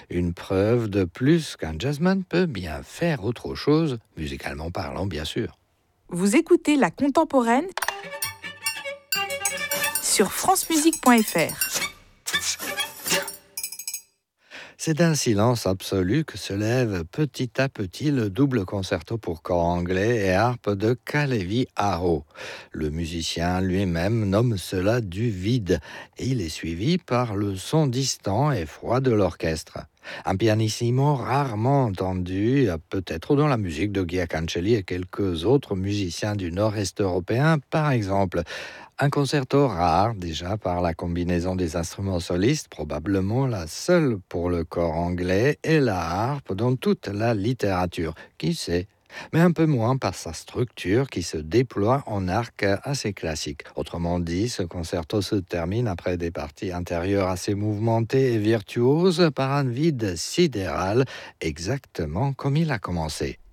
Une preuve de plus qu'un jazzman peut bien faire autre chose, musicalement parlant bien sûr. Vous écoutez La Contemporaine sur francemusique.fr. C'est d'un silence absolu que se lève petit à petit le double concerto pour corps anglais et harpe de Kalevi Aho. Le musicien lui-même nomme cela du vide, et il est suivi par le son distant et froid de l'orchestre. Un pianissimo rarement entendu, peut-être dans la musique de Guy Cancelli et quelques autres musiciens du nord-est européen, par exemple. Un concerto rare déjà par la combinaison des instruments solistes, probablement la seule pour le corps anglais, et la harpe dans toute la littérature. Qui sait? Mais un peu moins par sa structure qui se déploie en arc assez classique. Autrement dit, ce concerto se termine après des parties intérieures assez mouvementées et virtuoses par un vide sidéral, exactement comme il a commencé.